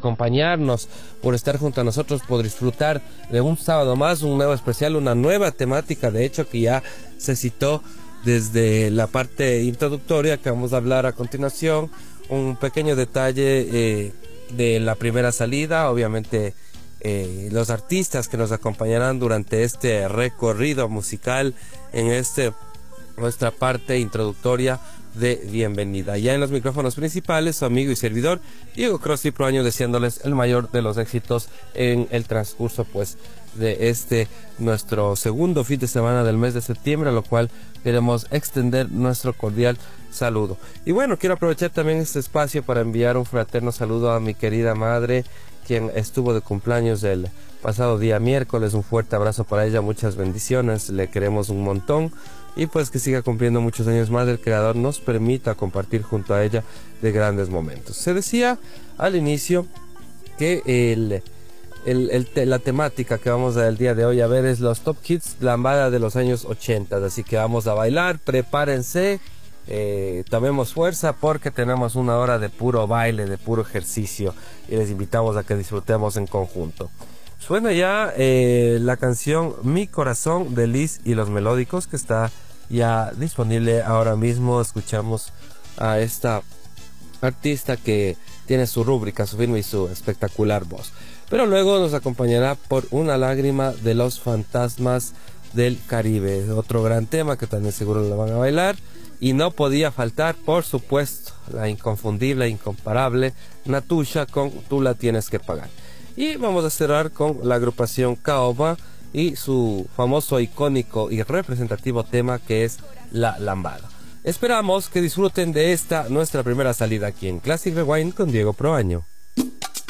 acompañarnos, por estar junto a nosotros, por disfrutar de un sábado más, un nuevo especial, una nueva temática, de hecho, que ya se citó desde la parte introductoria que vamos a hablar a continuación. Un pequeño detalle de la primera salida, obviamente los artistas que nos acompañarán durante este recorrido musical en nuestra parte introductoria de bienvenida. Ya en los micrófonos principales, su amigo y servidor Diego Crossi Proaño, deseándoles el mayor de los éxitos en el transcurso pues de nuestro segundo fin de semana del mes de septiembre, a lo cual queremos extender nuestro cordial saludo. Y bueno, quiero aprovechar también este espacio para enviar un fraterno saludo a mi querida madre, quien estuvo de cumpleaños el pasado día miércoles. Un fuerte abrazo para ella, muchas bendiciones, le queremos un montón, y pues que siga cumpliendo muchos años más, el Creador nos permita compartir junto a ella de grandes momentos. Se decía al inicio que la temática que vamos el día de hoy a ver es los top hits lambada de los años 80, así que vamos a bailar, prepárense, tomemos fuerza porque tenemos una hora de puro baile, de puro ejercicio, y les invitamos a que disfrutemos en conjunto. Suena ya la canción Mi Corazón de Liz y los Melódicos, que está ya disponible ahora mismo. Escuchamos a esta artista que tiene su rúbrica, su firma y su espectacular voz. Pero luego nos acompañará Por una lágrima de los Fantasmas del Caribe, otro gran tema que también seguro lo van a bailar. Y no podía faltar, por supuesto, la inconfundible, incomparable Natusha con Tú la tienes que pagar. Y vamos a cerrar con la agrupación Caoba y su famoso, icónico y representativo tema que es La Lambada. Esperamos que disfruten de esta nuestra primera salida aquí en Classic Rewind con Diego Proaño.